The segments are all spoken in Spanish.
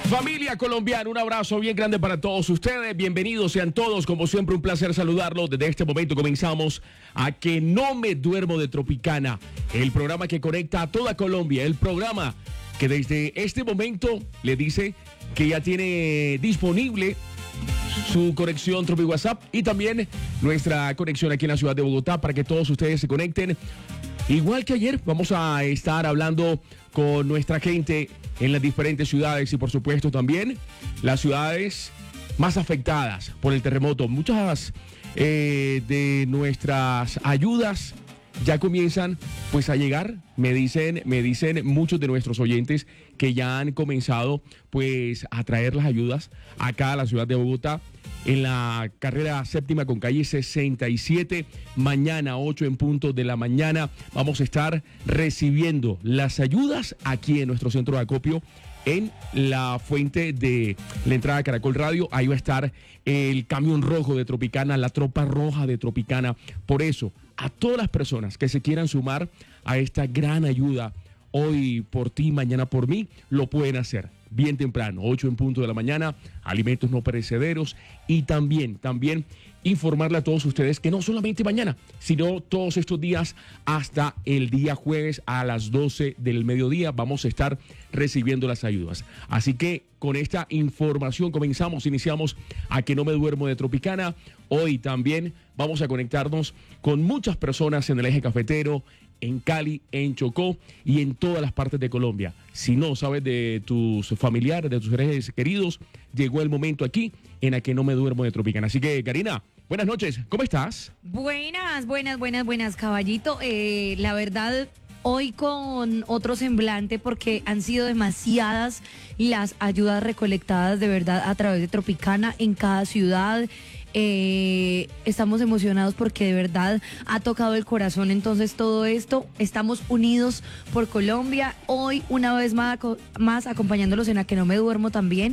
Familia colombiana, un abrazo bien grande para todos ustedes. Bienvenidos sean todos, como siempre un placer saludarlos. Desde este momento comenzamos a Que No Me Duermo de Tropicana, el programa que conecta a toda Colombia, el programa que desde este momento le dice que ya tiene disponible su conexión Tropi WhatsApp y también nuestra conexión aquí en la ciudad de Bogotá para que todos ustedes se conecten. Igual que ayer, vamos a estar hablando con nuestra gente en las diferentes ciudades y por supuesto también las ciudades más afectadas por el terremoto. Muchas de nuestras ayudas ya comienzan pues a llegar. Me dicen muchos de nuestros oyentes que ya han comenzado pues a traer las ayudas acá a la ciudad de Bogotá. En la carrera séptima con calle 67, mañana 8 en punto de la mañana, vamos a estar recibiendo las ayudas aquí en nuestro centro de acopio, en la fuente de la entrada de Caracol Radio. Ahí va a estar el camión rojo de Tropicana, la tropa roja de Tropicana. Por eso, a todas las personas que se quieran sumar a esta gran ayuda, hoy por ti, mañana por mí, lo pueden hacer bien temprano, 8 en punto de la mañana, alimentos no perecederos y también informarle a todos ustedes que no solamente mañana, sino todos estos días hasta el día jueves a las 12 del mediodía vamos a estar recibiendo las ayudas. Así que con esta información iniciamos a Que No Me Duermo de Tropicana. Hoy también vamos a conectarnos con muchas personas en el eje cafetero, en Cali, en Chocó y en todas las partes de Colombia. Si no sabes de tus familiares, de tus seres queridos, llegó el momento aquí en A Que No Me Duermo de Tropicana. Así que, Karina, buenas noches, ¿cómo estás? Buenas, caballito. La verdad, hoy con otro semblante porque han sido demasiadas las ayudas recolectadas de verdad a través de Tropicana en cada ciudad. Estamos emocionados porque de verdad ha tocado el corazón. Entonces todo esto, estamos unidos por Colombia. Hoy una vez más acompañándolos en A Que No Me Duermo también,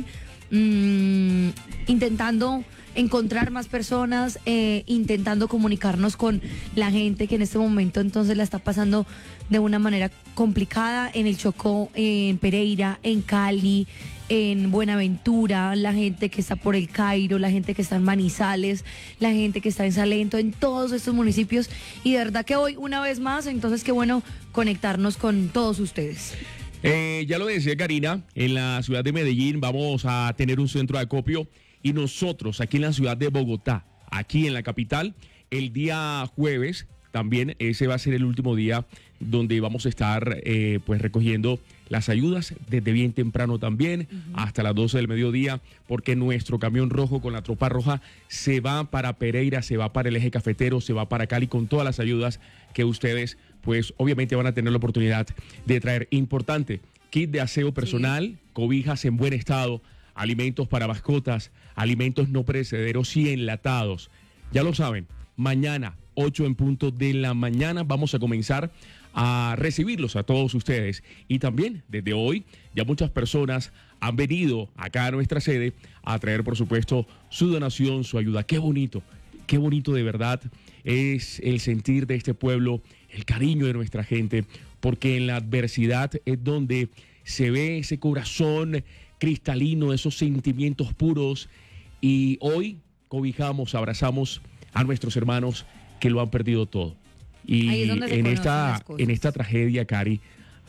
intentando encontrar más personas, intentando comunicarnos con la gente que en este momento entonces la está pasando de una manera complicada en el Chocó, en Pereira, en Cali, en Buenaventura, la gente que está por el Cairo, la gente que está en Manizales, la gente que está en Salento, en todos estos municipios. Y de verdad que hoy una vez más, entonces qué bueno conectarnos con todos ustedes. Ya lo decía Karina, en la ciudad de Medellín vamos a tener un centro de acopio y nosotros aquí en la ciudad de Bogotá, aquí en la capital, el día jueves también ese va a ser el último día donde vamos a estar pues recogiendo las ayudas desde bien temprano también, hasta las 12 del mediodía, porque nuestro camión rojo con la tropa roja se va para Pereira, se va para el eje cafetero, se va para Cali con todas las ayudas que ustedes pues obviamente van a tener la oportunidad de traer. Importante, kit de aseo personal, cobijas en buen estado, alimentos para mascotas, alimentos no perecederos y enlatados. Ya lo saben, mañana 8 en punto de la mañana vamos a comenzar a recibirlos a todos ustedes. Y también desde hoy ya muchas personas han venido acá a nuestra sede a traer por supuesto su donación, su ayuda. Qué bonito de verdad es el sentir de este pueblo, el cariño de nuestra gente, porque en la adversidad es donde se ve ese corazón cristalino, esos sentimientos puros. Y hoy cobijamos, abrazamos a nuestros hermanos que lo han perdido todo. Y en esta tragedia, Cari,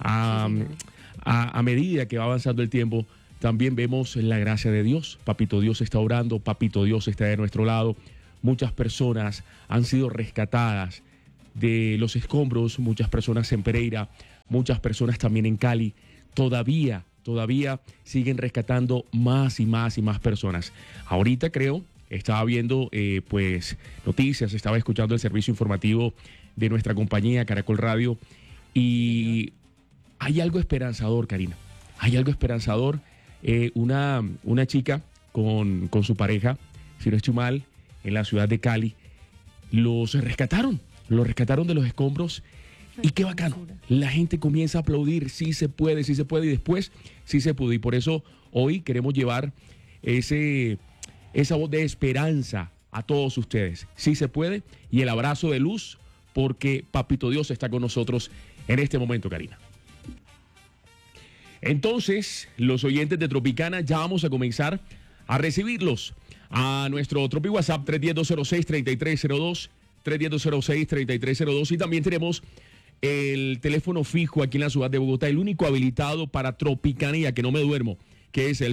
a medida que va avanzando el tiempo, también vemos la gracia de Dios. Papito Dios está orando, Papito Dios está de nuestro lado. Muchas personas han sido rescatadas de los escombros, muchas personas en Pereira, muchas personas también en Cali. Todavía siguen rescatando más y más personas. Ahorita creo, estaba viendo pues noticias, estaba escuchando el servicio informativo de nuestra compañía Caracol Radio y hay algo esperanzador, Karina. Hay algo esperanzador. Una chica con su pareja, si no estoy mal, en la ciudad de Cali, los rescataron de los escombros. Y qué bacano, la gente comienza a aplaudir, sí se puede, y después sí se pudo. Y por eso hoy queremos llevar esa voz de esperanza a todos ustedes. Sí se puede, y el abrazo de luz, porque Papito Dios está con nosotros en este momento, Karina. Entonces, los oyentes de Tropicana ya vamos a comenzar a recibirlos a nuestro Tropi WhatsApp 310-206-3302, 310-206-3302, y también tenemos el teléfono fijo aquí en la ciudad de Bogotá, el único habilitado para Tropicana y a que no me duermo, que es el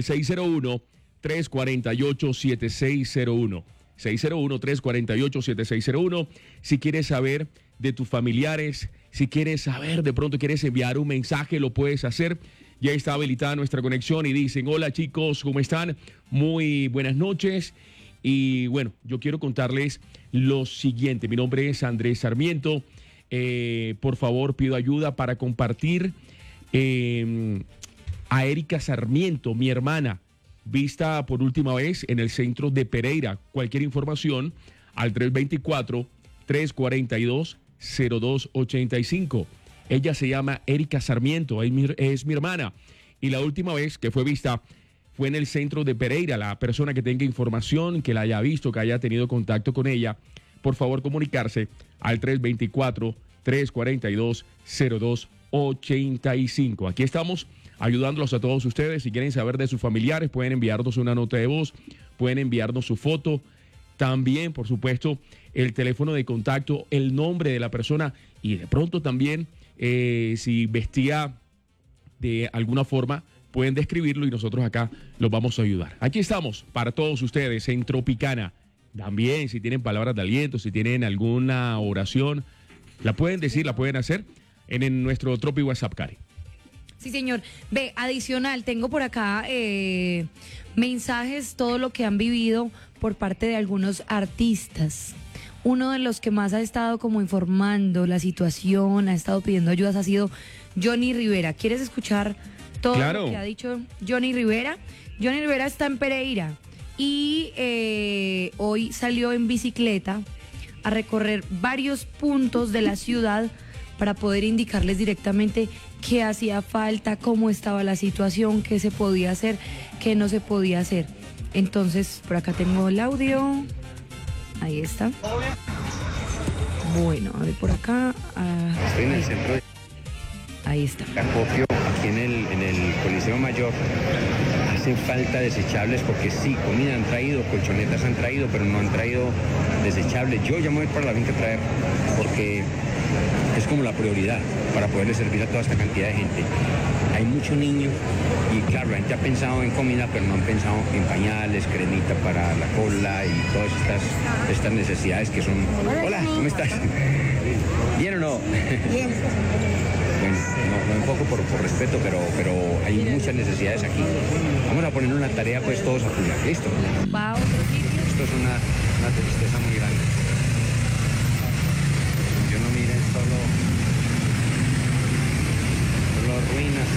601-348-7601. 601-348-7601. Si quieres saber de tus familiares, si quieres saber, de pronto quieres enviar un mensaje, lo puedes hacer. Ya está habilitada nuestra conexión y dicen: hola chicos, ¿cómo están? Muy buenas noches. Y bueno, yo quiero contarles lo siguiente. Mi nombre es Andrés Sarmiento. Por favor, pido ayuda para compartir a Erika Sarmiento, mi hermana, vista por última vez en el centro de Pereira. Cualquier información al 324-342-0285. Ella se llama Erika Sarmiento, es mi hermana. Y la última vez que fue vista fue en el centro de Pereira. La persona que tenga información, que la haya visto, que haya tenido contacto con ella, por favor comunicarse al 324-342-0285. Aquí estamos ayudándolos a todos ustedes. Si quieren saber de sus familiares, pueden enviarnos una nota de voz, pueden enviarnos su foto. También, por supuesto, el teléfono de contacto, el nombre de la persona y de pronto también si vestía de alguna forma, pueden describirlo y nosotros acá los vamos a ayudar. Aquí estamos para todos ustedes en Tropicana. También, si tienen palabras de aliento, si tienen alguna oración, la pueden decir, la pueden hacer en nuestro Tropi WhatsApp, Cari. Sí, señor. Ve, adicional, tengo por acá mensajes, todo lo que han vivido por parte de algunos artistas. Uno de los que más ha estado como informando la situación, ha estado pidiendo ayudas, ha sido Johnny Rivera. ¿Quieres escuchar todo lo que ha dicho Johnny Rivera? Johnny Rivera está en Pereira y hoy salió en bicicleta a recorrer varios puntos de la ciudad para poder indicarles directamente qué hacía falta, cómo estaba la situación, qué se podía hacer, qué no se podía hacer. Entonces, por acá tengo el audio. Ahí está. Bueno, a ver por acá. Estoy en el centro de ahí está. acopio, aquí en el Coliseo Mayor. Hacen falta desechables porque sí, comida han traído, colchonetas han traído, pero no han traído desechables. Yo ya me voy para la finca a traer porque es como la prioridad para poderle servir a toda esta cantidad de gente. Hay mucho niño y claro, la gente ha pensado en comida, pero no han pensado en pañales, cremita para la cola y todas estas necesidades que son... Hola, ¿cómo estás? ¿Bien o no? Bien. Bueno, no un poco por respeto, pero hay muchas necesidades aquí. Vamos a poner una tarea pues todos a full. ¿Listo? Va a otro sitio. Esto es una tristeza muy grande. Yo no miren solo ruinas.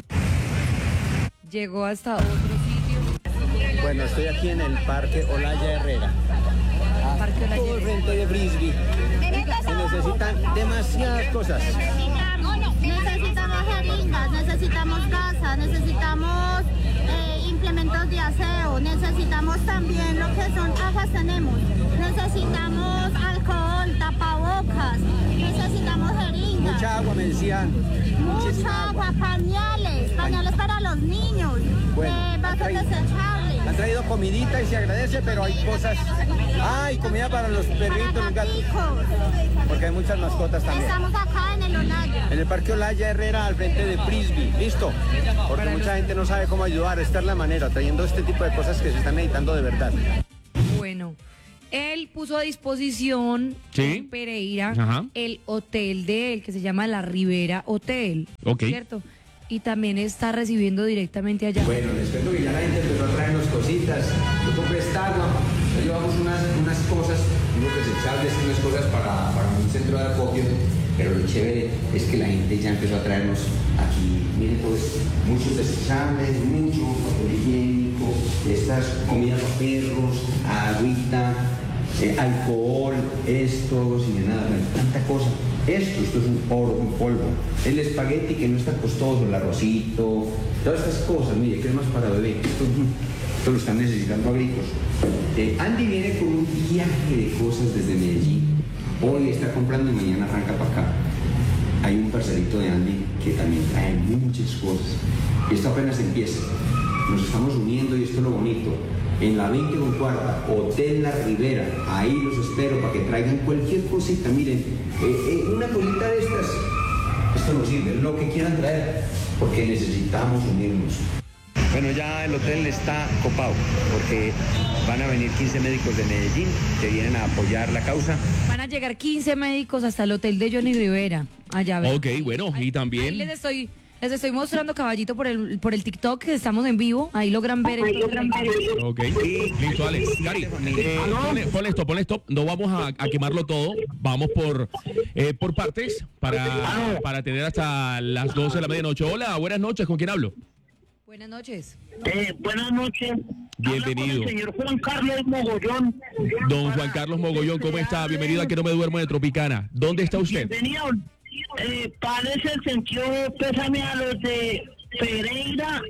Llegó hasta otro sitio. Bueno, estoy aquí en el Parque Olaya Herrera. Parque Olaya Todo el Herrera. frente de Frisbee. Se necesitan demasiadas cosas. Necesitamos jeringas, necesitamos gasas, necesitamos implementos de aseo, necesitamos también lo que son gafas tenemos, necesitamos alcohol, tapabocas, necesitamos jeringas. Mucha agua, me decían. Mucha agua, pañales para los niños, Bueno, vasos desechables. Han traído comidita y se agradece, pero hay cosas... y comida para los perritos, los gatos, Gaticos. porque hay muchas mascotas también. Estamos acá en el Olaya. En el Parque Olaya Herrera, al frente de Frisbee. ¿Listo? Porque mucha gente no sabe cómo ayudar. Esta es la manera, trayendo este tipo de cosas que se están necesitando de verdad. Bueno, él puso a disposición Sí. en Pereira Ajá. el hotel de él, que se llama La Ribera Hotel. Ok. ¿Cierto? Y también está recibiendo directamente allá. Bueno, les cuento que ya la gente empezó a traernos cositas. Yo compré esta agua, ya llevamos unas cosas, unos desechables, unas cosas para un centro de acopio. Pero lo chévere es que la gente ya empezó a traernos aquí, miren pues, muchos desechables, mucho papel higiénico, estas comidas para perros, agüita, alcohol, esto, sin nada, tanta cosa. Esto es un oro, un polvo. El espagueti que no es tan costoso, el arrocito, todas estas cosas, mire, cremas para bebé, esto lo están necesitando agrícolas. Andy viene con un viaje de cosas desde Medellín. Hoy está comprando y mañana arranca para acá. hay un parcerito de Andy que también trae muchas cosas. Esto apenas empieza. Nos estamos uniendo y esto es lo bonito. En la 20 con cuarta, Hotel La Ribera, ahí los espero para que traigan cualquier cosita. Miren, una cosita de estas, esto nos sirve, lo que quieran traer, porque necesitamos unirnos. Bueno, ya el hotel está copado porque van a venir 15 médicos de Medellín que vienen a apoyar la causa. Van a llegar 15 médicos hasta el hotel de Johnny Rivera. Allá ven. Ok, bueno, y también... Ahí les estoy mostrando, caballito, por el TikTok, que estamos en vivo. Ahí logran ver. Ok, listo, Alex. Gary, ponle stop. No vamos a quemarlo todo. Vamos por partes para tener hasta las 12 de la medianoche. Hola, buenas noches. ¿Con quién hablo? Buenas noches. Buenas noches. Bienvenido. El señor Juan Carlos Mogollón. Don Juan Carlos Mogollón, ¿cómo está? Bienvenido a Que No Me Duermo de Tropicana. ¿Dónde está usted? Bienvenido. Parece el sentido pésame a los de Pereira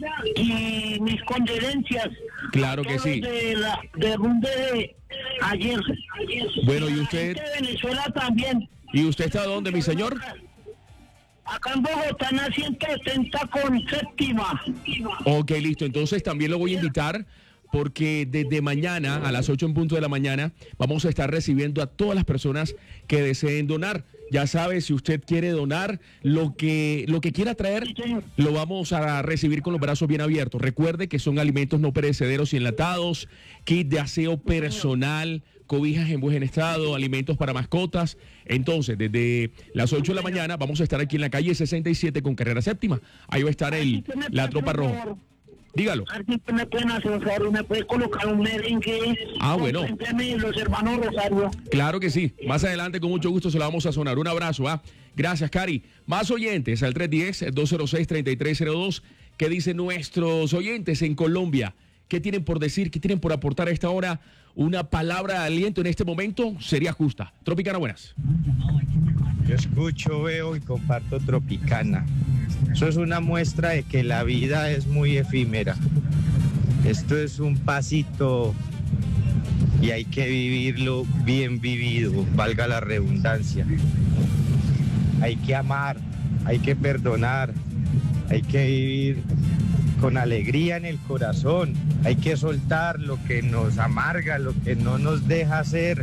y mis condolencias. Claro que sí. De rumbe de ayer. Bueno, ¿y usted? De Venezuela también. ¿Y usted está dónde, mi señor? Acá en Bogotá en la 170 con séptima. Ok, listo. Entonces también lo voy a invitar porque desde mañana a las 8 en punto de la mañana vamos a estar recibiendo a todas las personas que deseen donar. Ya sabe, si usted quiere donar, lo que quiera traer, lo vamos a recibir con los brazos bien abiertos. Recuerde que son alimentos no perecederos y enlatados, kit de aseo personal, cobijas en buen estado, alimentos para mascotas. Entonces, desde las 8 de la mañana vamos a estar aquí en la calle 67 con carrera séptima. Ahí va a estar la tropa roja. Dígalo. Me pueden asesorar, me puede colocar un merengue. Bueno. Los hermanos Rosario. Claro que sí. Más adelante, con mucho gusto, se la vamos a sonar. Un abrazo, Gracias, Cari. Más oyentes al 310-206-3302. ¿Qué dicen nuestros oyentes en Colombia? ¿Qué tienen por decir? ¿Qué tienen por aportar a esta hora? Una palabra de aliento en este momento sería justa. Tropicana, buenas. Yo escucho, veo y comparto Tropicana. Eso es una muestra de que la vida es muy efímera. Esto es un pasito y hay que vivirlo bien vivido, valga la redundancia. Hay que amar, hay que perdonar, hay que vivir con alegría en el corazón, hay que soltar lo que nos amarga, lo que no nos deja ser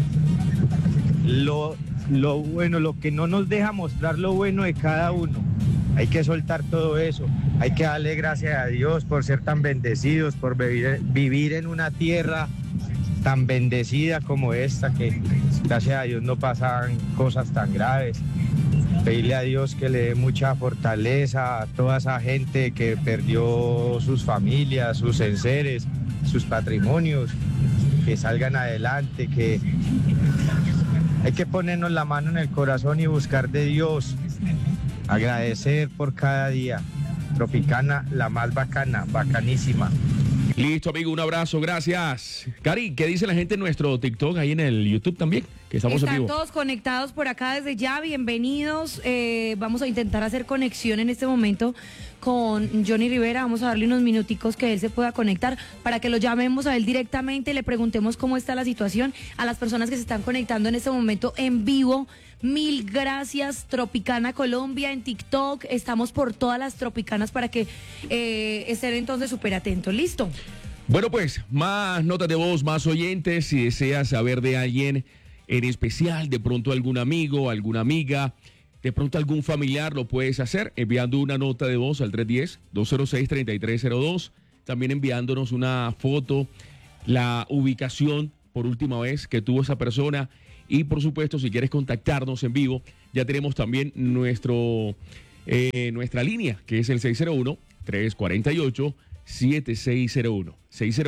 lo bueno, lo que no nos deja mostrar lo bueno de cada uno. Hay que soltar todo eso, hay que darle gracias a Dios por ser tan bendecidos, por vivir en una tierra tan bendecida como esta, que gracias a Dios no pasan cosas tan graves. Pedirle a Dios que le dé mucha fortaleza a toda esa gente que perdió sus familias, sus enseres, sus patrimonios, que salgan adelante, que hay que ponernos la mano en el corazón y buscar de Dios, agradecer por cada día. Tropicana, la más bacana, bacanísima. Listo, amigo, un abrazo, gracias. Cari, ¿qué dice la gente en nuestro TikTok, ahí en el YouTube también? Que estamos en vivo. Están todos conectados por acá desde ya, bienvenidos. Vamos a intentar hacer conexión en este momento con Johnny Rivera. Vamos a darle unos minuticos que él se pueda conectar para que lo llamemos a él directamente, le preguntemos cómo está la situación a las personas que se están conectando en este momento en vivo. Mil gracias, Tropicana Colombia en TikTok. Estamos por todas las Tropicanas para que estén entonces súper atentos. ¿Listo? Bueno, pues, más notas de voz, más oyentes. Si deseas saber de alguien en especial, de pronto algún amigo, alguna amiga, de pronto algún familiar, lo puedes hacer enviando una nota de voz al 310-206-3302. También enviándonos una foto, la ubicación por última vez que tuvo esa persona. Y por supuesto, si quieres contactarnos en vivo, ya tenemos también nuestra línea, que es el 601-348-7601.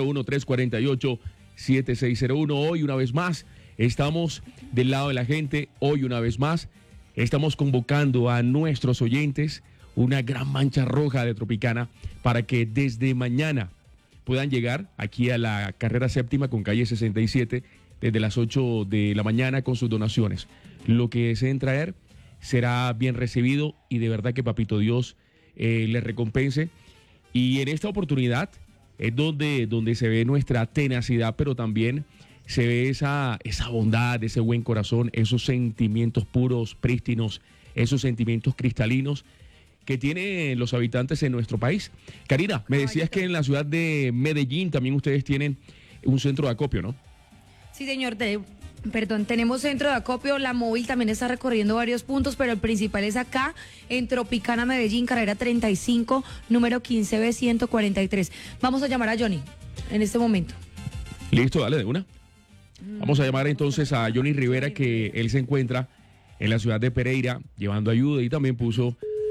601-348-7601. Hoy, una vez más, estamos del lado de la gente. Hoy, una vez más, estamos convocando a nuestros oyentes, una gran mancha roja de Tropicana, para que desde mañana puedan llegar aquí a la carrera séptima con calle 67, desde las 8 de la mañana con sus donaciones. Lo que deseen traer será bien recibido y de verdad que Papito Dios les recompense. Y en esta oportunidad es donde se ve nuestra tenacidad, pero también se ve esa bondad, ese buen corazón, esos sentimientos puros, prístinos esos sentimientos cristalinos que tienen los habitantes en nuestro país. Karina, me decías que en la ciudad de Medellín también ustedes tienen un centro de acopio, ¿no? Sí, señor. Tenemos centro de acopio. La móvil también está recorriendo varios puntos, pero el principal es acá, en Tropicana, Medellín, carrera 35, número 15B143. Vamos a llamar a Johnny en este momento. Listo, dale de una. Vamos a llamar entonces a Johnny Rivera, que él se encuentra en la ciudad de Pereira llevando ayuda y también puso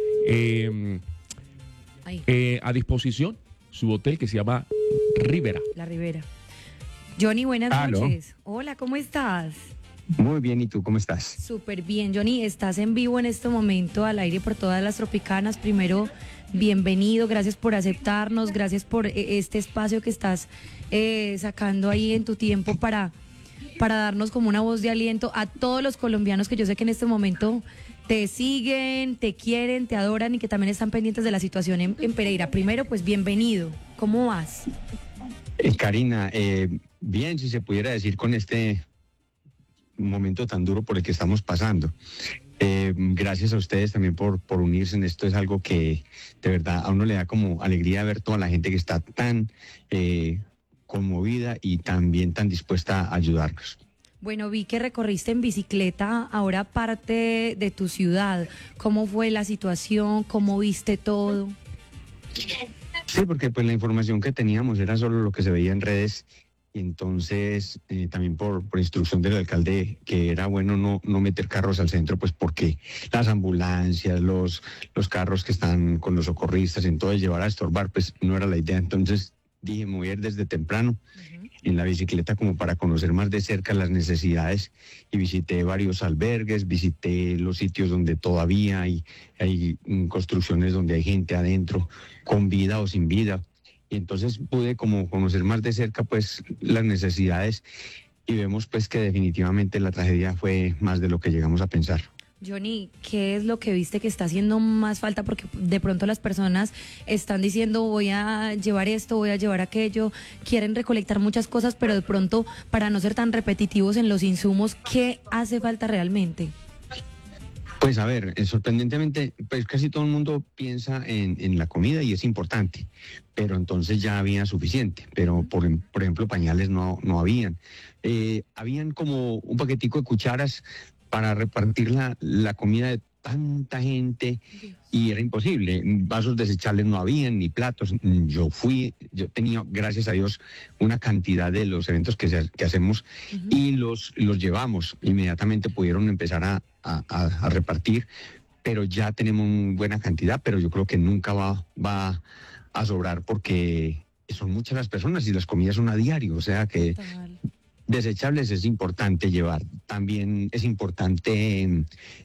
a disposición su hotel que se llama Rivera. La Rivera. Johnny, buenas noches. Hola, ¿cómo estás? Muy bien, ¿y tú cómo estás? Súper bien, Johnny. Estás en vivo en este momento al aire por todas las Tropicanas. Primero, bienvenido, gracias por aceptarnos, gracias por este espacio que estás sacando ahí en tu tiempo para darnos como una voz de aliento a todos los colombianos que yo sé que en este momento te siguen, te quieren, te adoran y que también están pendientes de la situación en Pereira. Primero, pues bienvenido. ¿Cómo vas? Karina, bien, si se pudiera decir con este momento tan duro por el que estamos pasando. Gracias a ustedes también por unirse en esto. Es algo que de verdad a uno le da como alegría ver toda la gente que está tan conmovida y también tan dispuesta a ayudarnos. Bueno, vi que recorriste en bicicleta ahora parte de tu ciudad. ¿Cómo fue la situación? ¿Cómo viste todo? Sí, porque pues la información que teníamos era solo lo que se veía en redes. Y entonces también por instrucción del alcalde que era bueno no meter carros al centro, pues porque las ambulancias, los carros que están con los socorristas, entonces llevar a estorbar, pues no era la idea. Entonces dije, me voy a ir desde temprano en la bicicleta como para conocer más de cerca las necesidades y visité varios albergues, visité los sitios donde todavía hay construcciones donde hay gente adentro, con vida o sin vida. Y entonces pude como conocer más de cerca pues las necesidades y vemos pues que definitivamente la tragedia fue más de lo que llegamos a pensar. Johnny, ¿qué es lo que viste que está haciendo más falta? Porque de pronto las personas están diciendo voy a llevar esto, voy a llevar aquello, quieren recolectar muchas cosas, pero de pronto para no ser tan repetitivos en los insumos, ¿qué hace falta realmente? Pues a ver, sorprendentemente, pues casi todo el mundo piensa en la comida y es importante, pero entonces ya había suficiente, pero por ejemplo pañales no habían. Habían como un paquetico de cucharas para repartir la comida de tanta gente y era imposible. Vasos desechables no habían, ni platos. Yo tenía, gracias a Dios, una cantidad de los eventos que hacemos y los llevamos. Inmediatamente pudieron empezar a repartir, pero ya tenemos buena cantidad, pero yo creo que nunca va a sobrar porque son muchas las personas y las comidas son a diario, o sea que... Total. Desechables es importante llevar. También es importante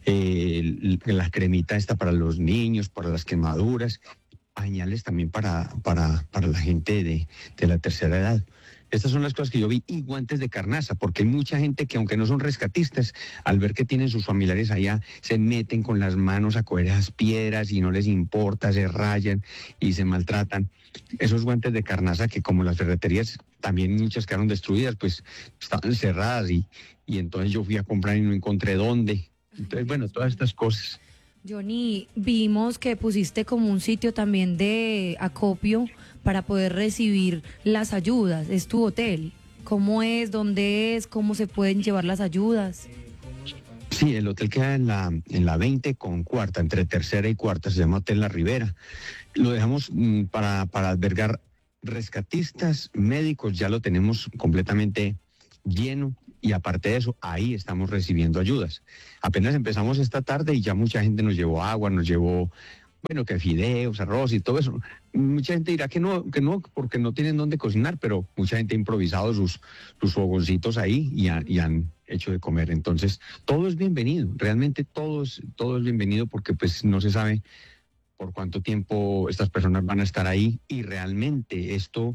la cremita esta para los niños, para las quemaduras, pañales también para la gente de la tercera edad. Estas son las cosas que yo vi y guantes de carnaza, porque hay mucha gente que aunque no son rescatistas, al ver que tienen sus familiares allá, se meten con las manos a coger esas piedras y no les importa, se rayan y se maltratan. Esos guantes de carnaza que como las ferreterías también muchas quedaron destruidas, pues estaban cerradas y entonces yo fui a comprar y no encontré dónde. Entonces, bueno, todas estas cosas. Johnny, vimos que pusiste como un sitio también de acopio para poder recibir las ayudas. Es tu hotel. ¿Cómo es? ¿Dónde es? ¿Cómo se pueden llevar las ayudas? Sí, el hotel queda en la 20 con cuarta, entre tercera y cuarta, se llama Hotel La Ribera. Lo dejamos para albergar rescatistas, médicos, ya lo tenemos completamente lleno y aparte de eso, ahí estamos recibiendo ayudas. Apenas empezamos esta tarde y ya mucha gente nos llevó agua, nos llevó, bueno, que fideos, arroz y todo eso. Mucha gente dirá que no, porque no tienen dónde cocinar, pero mucha gente ha improvisado sus fogoncitos ahí y han hecho de comer. Entonces, todo es bienvenido, realmente todo es bienvenido porque pues no se sabe por cuánto tiempo estas personas van a estar ahí y realmente esto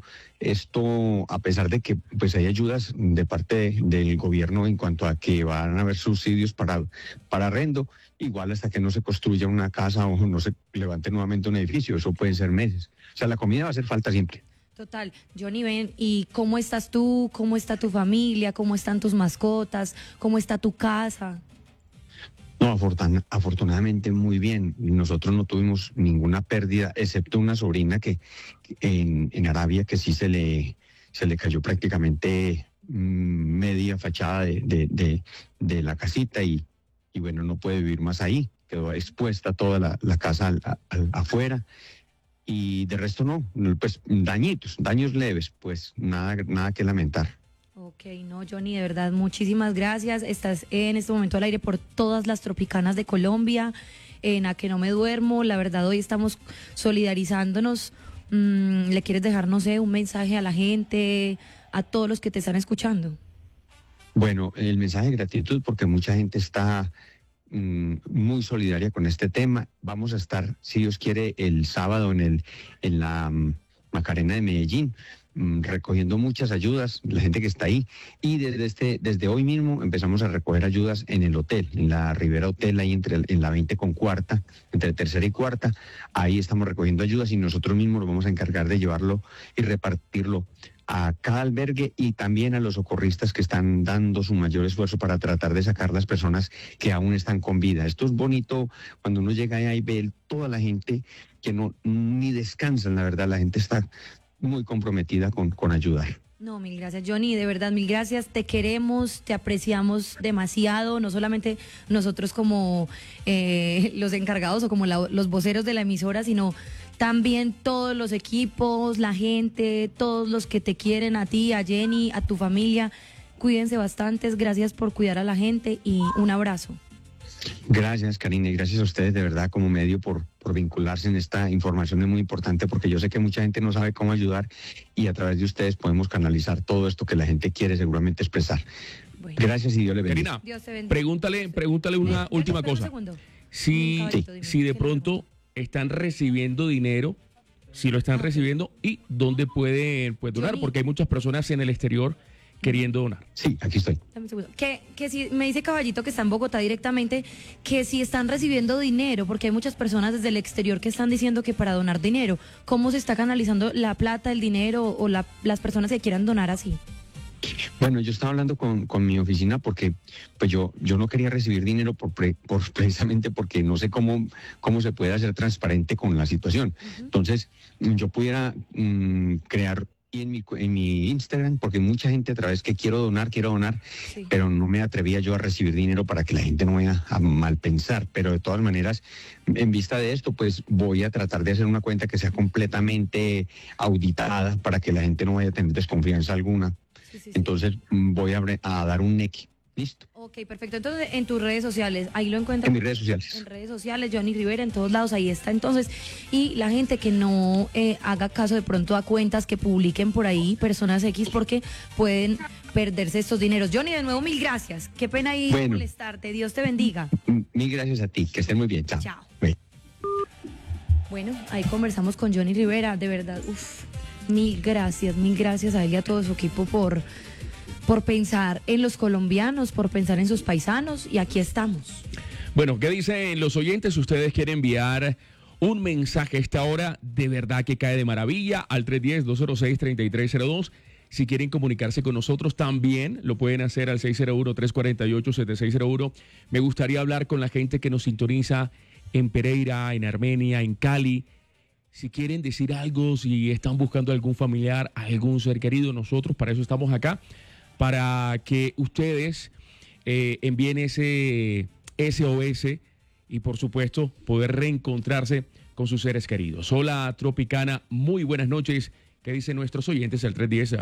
a pesar de que pues hay ayudas de parte del gobierno en cuanto a que van a haber subsidios para arrendo, igual hasta que no se construya una casa o no se levante nuevamente un edificio, eso pueden ser meses. O sea, la comida va a hacer falta siempre. Total. Johnny, ven, ¿y cómo estás tú? ¿Cómo está tu familia? ¿Cómo están tus mascotas? ¿Cómo está tu casa? No, afortunadamente muy bien. Nosotros no tuvimos ninguna pérdida, excepto una sobrina que en Arabia que sí se le cayó prácticamente media fachada de la casita y bueno, no puede vivir más ahí. Quedó expuesta toda la casa afuera. Y de resto no, pues daños leves, pues nada que lamentar. Ok, no, Johnny, de verdad, muchísimas gracias. Estás en este momento al aire por todas las tropicanas de Colombia, en A Que No Me Duermo. La verdad, hoy estamos solidarizándonos. ¿Le quieres dejar, no sé, un mensaje a la gente, a todos los que te están escuchando? Bueno, el mensaje de gratitud porque mucha gente está muy solidaria con este tema. Vamos a estar, si Dios quiere, el sábado en la Macarena de Medellín, recogiendo muchas ayudas, la gente que está ahí, y desde hoy mismo empezamos a recoger ayudas en el hotel, en la Rivera Hotel, ahí en la 20 con cuarta, entre tercera y cuarta. Ahí estamos recogiendo ayudas y nosotros mismos nos vamos a encargar de llevarlo y repartirlo a cada albergue y también a los socorristas que están dando su mayor esfuerzo para tratar de sacar las personas que aún están con vida. Esto es bonito cuando uno llega allá y ve toda la gente que ni descansan, la verdad, la gente está muy comprometida con ayudar. No, mil gracias, Johnny, de verdad, mil gracias. Te queremos, te apreciamos demasiado, no solamente nosotros como los encargados o como los voceros de la emisora, sino también todos los equipos, la gente, todos los que te quieren, a ti, a Jenny, a tu familia. Cuídense bastantes, gracias por cuidar a la gente y un abrazo. Gracias, Karina, y gracias a ustedes de verdad como medio por vincularse en esta información. Es muy importante porque yo sé que mucha gente no sabe cómo ayudar y a través de ustedes podemos canalizar todo esto que la gente quiere seguramente expresar. Bueno. Gracias y Dios le bendiga. Karina, Dios te bendiga. Pregúntale una última cosa. Si de pronto están recibiendo dinero, si lo están recibiendo y dónde pueden donar, porque hay muchas personas en el exterior queriendo donar. Sí, aquí estoy. Dame un segundo. Que si me dice Caballito que está en Bogotá directamente, que si están recibiendo dinero, porque hay muchas personas desde el exterior que están diciendo que para donar dinero, ¿cómo se está canalizando la plata, el dinero o las personas que quieran donar así? Bueno, yo estaba hablando con mi oficina porque pues yo no quería recibir dinero precisamente porque no sé cómo se puede hacer transparente con la situación. Entonces, yo pudiera crear en mi Instagram, porque mucha gente a través que quiero donar, sí, pero no me atrevía yo a recibir dinero para que la gente no vaya a mal pensar. Pero de todas maneras, en vista de esto, pues voy a tratar de hacer una cuenta que sea completamente auditada para que la gente no vaya a tener desconfianza alguna. Sí. Entonces voy a dar un NEC. ¿Listo? Ok, perfecto. Entonces, en tus redes sociales, ahí lo encuentras. En mis redes sociales. En redes sociales, Johnny Rivera, en todos lados, ahí está. Entonces, y la gente que no haga caso de pronto a cuentas que publiquen por ahí, personas X, porque pueden perderse estos dineros. Johnny, de nuevo, mil gracias. Qué pena ahí molestarte. Dios te bendiga. Mil gracias a ti. Que estés muy bien. Chao. Chao. Bueno, ahí conversamos con Johnny Rivera. De verdad, mil gracias a él y a todo su equipo por pensar en los colombianos, por pensar en sus paisanos, y aquí estamos. Bueno, ¿qué dicen los oyentes? Ustedes quieren enviar un mensaje a esta hora, de verdad que cae de maravilla, al 310-206-3302. Si quieren comunicarse con nosotros también, lo pueden hacer al 601-348-7601. Me gustaría hablar con la gente que nos sintoniza en Pereira, en Armenia, en Cali. Si quieren decir algo, si están buscando algún familiar, algún ser querido, nosotros para eso estamos acá, para que ustedes envíen ese SOS y por supuesto poder reencontrarse con sus seres queridos. Hola Tropicana, muy buenas noches. ¿Qué dicen nuestros oyentes? Al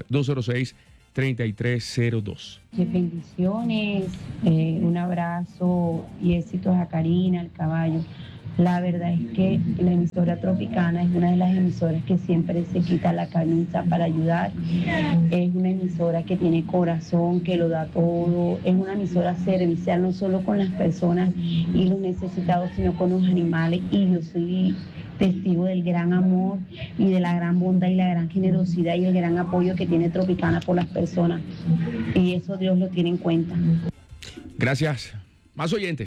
310-206-3302. Bendiciones, un abrazo y éxitos a Karina, al caballo. La verdad es que la emisora Tropicana es una de las emisoras que siempre se quita la camisa para ayudar. Es una emisora que tiene corazón, que lo da todo. Es una emisora servicial, no solo con las personas y los necesitados, sino con los animales. Y yo soy testigo del gran amor y de la gran bondad y la gran generosidad y el gran apoyo que tiene Tropicana por las personas. Y eso Dios lo tiene en cuenta. Gracias. Más oyentes.